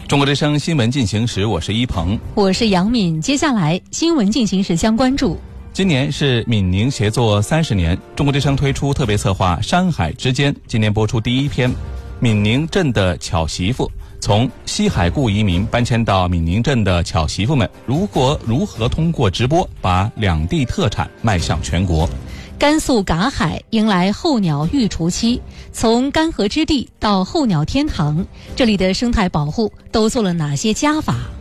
中国之声新闻进行时，我是一鹏， 我是杨敏。接下来新闻进行时将关注， 今年是闽宁协作30年，中国之声推出特别策划《山海之间》，今年播出第一篇《闽宁镇的巧媳妇》。从西海固移民搬迁到闽宁镇的巧媳妇们，如何通过直播把两地特产迈向全国？ 甘肃嘎海迎来候鸟育雏期，从干涸之地到候鸟天堂，这里的生态保护都做了哪些加法？